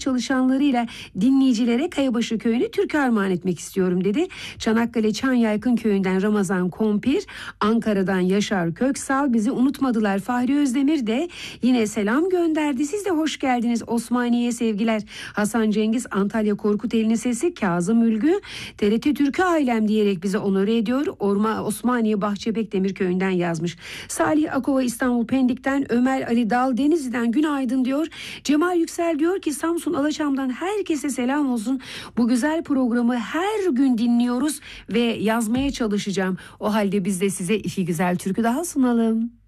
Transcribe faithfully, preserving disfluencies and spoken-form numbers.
çalışanlarıyla dinleyicilere Kayabaşı Köyü'nü türkü armağan etmek istiyorum dedi. Çanakkale Çanyaykın Köyü'nden Ramazan Kompir, Ankara'dan Yaşar Köksal bizi unutmadılar. Fahri Özdemir de yine selam gönderdi. Siz de hoş geldiniz. Osmaniye'ye sevgiler. Hasan Cengiz Antalya Korkuteli'nin sesi, Kazım Ülgü T R T Türkü ailem diyerek bize onore ediyor. Orma Osmaniye Bahçebek Demirköy'ünden yazmış. Salih Akova İstanbul Pendik'ten, Ömer Ali Dal Denizli'den günaydın diyor. Cemal Yüksel diyor ki Samsun Alaçam'dan herkese selam olsun. Bu güzel programı her gün dinliyoruz ve yazmaya çalışacağım. O halde biz de size iki güzel türkü daha sunalım.